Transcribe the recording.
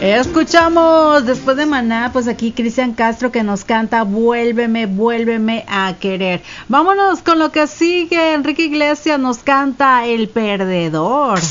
Escuchamos después de Maná, pues aquí Cristian Castro que nos canta Vuélveme, vuélveme a querer. Vámonos con lo que sigue. Enrique Iglesias nos canta El Perdedor.